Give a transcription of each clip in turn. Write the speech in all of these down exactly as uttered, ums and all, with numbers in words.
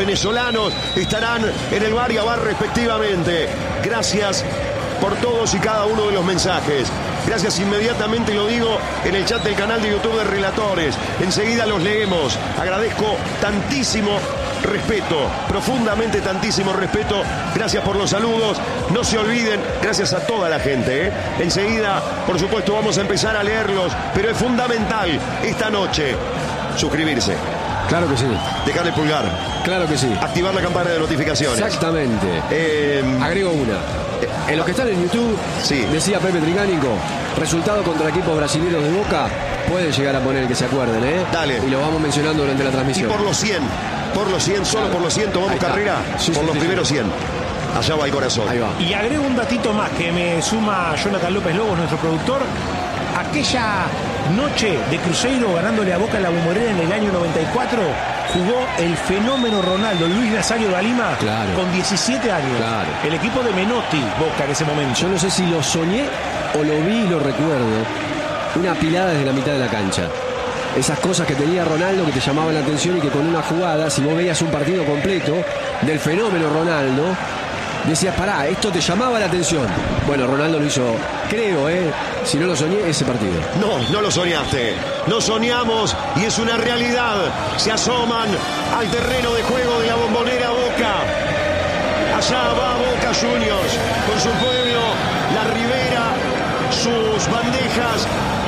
venezolanos estarán en el bar y a bar respectivamente. Gracias por todos y cada uno de los mensajes. Gracias, inmediatamente lo digo en el chat del canal de YouTube de Relatores. Enseguida los leemos. Agradezco tantísimo respeto, profundamente tantísimo respeto. Gracias por los saludos. No se olviden, gracias a toda la gente, ¿eh? Enseguida, por supuesto, vamos a empezar a leerlos, pero es fundamental esta noche suscribirse. Claro que sí. Dejar el pulgar. Claro que sí. Activar la campana de notificaciones. Exactamente. Eh, Agrego una. En los que están en YouTube, sí. Decía Pepe Tricánico, resultado contra equipos brasileños de Boca, pueden llegar a poner que se acuerden, ¿eh? Dale. Y lo vamos mencionando durante la Y transmisión. por los cien, por los cien, solo por los cien tomamos carrera, Sí, por sí, los sí, primeros sí. cien. Allá va el corazón. Ahí va. Y agrego un datito más que me suma Jonathan López Lobos, nuestro productor. Aquella noche de Cruzeiro ganándole a Boca en la Bombonera en el año noventa y cuatro, jugó el fenómeno Ronaldo, Luis Nazario da Lima, Claro. con diecisiete años. Claro. El equipo de Menotti, Boca, en ese momento. Yo no sé si lo soñé o lo vi y lo recuerdo. Una pilada desde la mitad de la cancha. Esas cosas que tenía Ronaldo que te llamaban la atención y que con una jugada, si vos veías un partido completo del fenómeno Ronaldo, decías, pará, esto te llamaba la atención. Bueno, Ronaldo lo hizo, creo, ¿eh? Si no lo soñé, ese partido. No, no lo soñaste. Lo soñamos y es una realidad. Se asoman al terreno de juego de la Bombonera Boca. Allá va Boca Juniors con su pueblo, la Ribera, sus bandejas,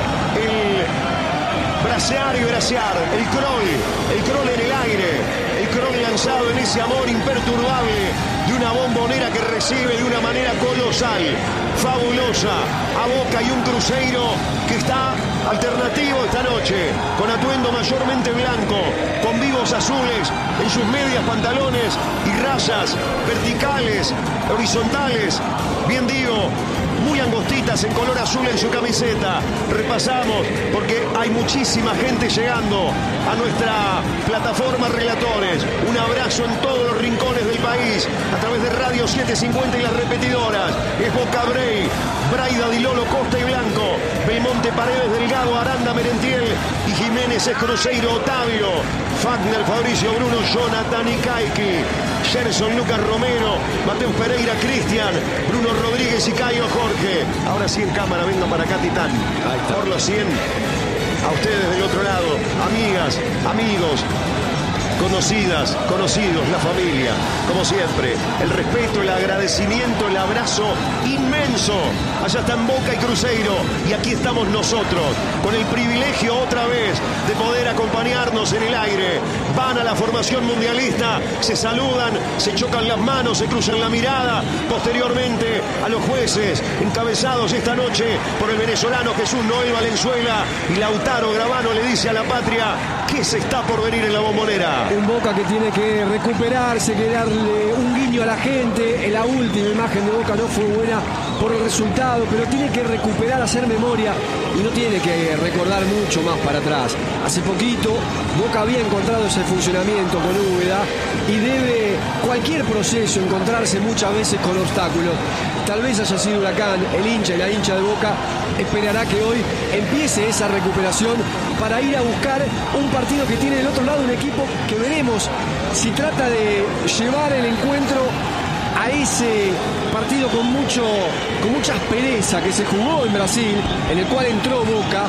el bracear y bracear, el crawl, el crawl en el aire, el crawl lanzado en ese amor imperturbable de una Bombonera que recibe de una manera colosal, fabulosa, a Boca y un Cruzeiro que está alternativo esta noche, con atuendo mayormente blanco, con vivos azules en sus medias, pantalones y rayas verticales, horizontales, bien digo, muy angostitas en color azul en su camiseta. Repasamos porque hay muchísima gente llegando a nuestra plataforma Relatores. Un abrazo en todos los rincones del país a través de Radio setecientos cincuenta y las repetidoras. Es Boca Brey, Braida Di Lolo, Costa y Blanco, Belmonte Paredes Delgado, Aranda Merentiel y Jiménez es Cruzeiro Otavio, Fagner, Fabricio Bruno, Jonathan Ikaiki, Gerson Lucas Romero, Mateus Pereira, Cristian, Bruno Rodríguez y Caio Jorge. Ahora sí en cámara, vengan para acá, Titán. Por los cien, a ustedes del otro lado, amigas, amigos, conocidas, conocidos, la familia, como siempre, el respeto, el agradecimiento, el abrazo inmenso. Allá están Boca y Cruzeiro y aquí estamos nosotros, con el privilegio otra vez de poder acompañarnos en el aire. Van a la formación mundialista, se saludan, se chocan las manos, se cruzan la mirada. Posteriormente a los jueces, encabezados esta noche por el venezolano Jesús Noel Valenzuela, y Lautaro Gravano le dice a la patria que se está por venir en la Bombonera. Un Boca que tiene que recuperarse, que darle un guiño a la gente. En la última imagen de Boca no fue buena por el resultado, pero tiene que recuperar, hacer memoria y no tiene que recordar mucho más para atrás. Hace poquito Boca había encontrado ese funcionamiento con Úbeda y debe cualquier proceso encontrarse muchas veces con obstáculos. Tal vez haya sido Huracán, el hincha y la hincha de Boca esperará que hoy empiece esa recuperación para ir a buscar un partido que tiene del otro lado un equipo que veremos si trata de llevar el encuentro a ese partido con mucho con mucha aspereza que se jugó en Brasil, en el cual entró Boca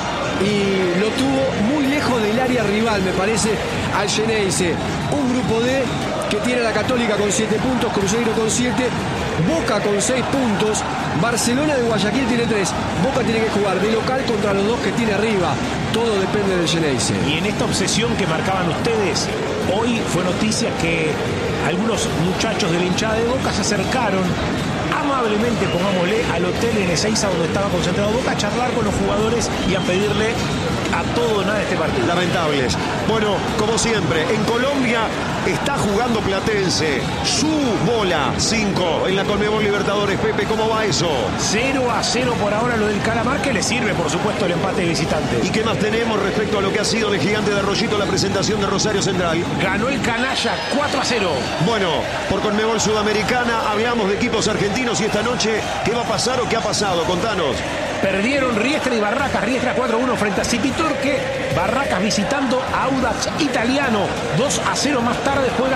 y lo tuvo muy lejos del área rival, me parece, al Xeneize. Un grupo D que tiene a la Católica con siete puntos, Cruzeiro con siete, Boca con seis puntos, Barcelona de Guayaquil tiene tres. Boca tiene que jugar de local contra los dos que tiene arriba. Todo depende del Xeneize. Y en esta obsesión que marcaban ustedes, hoy fue noticia que algunos muchachos de la hinchada de Boca se acercaron amablemente, pongámosle, al hotel en Ezeiza donde estaba concentrado Boca, a charlar con los jugadores y a pedirle a todo o nada este partido. Lamentables. Bueno, como siempre, en Colombia está jugando Platense. Su bola cinco en la Conmebol Libertadores. Pepe, ¿cómo va eso? cero a cero por ahora lo del Calamar, que le sirve, por supuesto, el empate de visitantes. ¿Y qué más tenemos respecto a lo que ha sido de Gigante de Arroyito la presentación de Rosario Central? Ganó el Canalla cuatro a cero. Bueno, por Conmebol Sudamericana hablamos de equipos argentinos y esta noche, ¿qué va a pasar o qué ha pasado? Contanos. Perdieron Riestra y Barracas. Riestra cuatro a uno frente a City Torque. Barracas visitando a Audax Italiano. dos a cero más tarde juega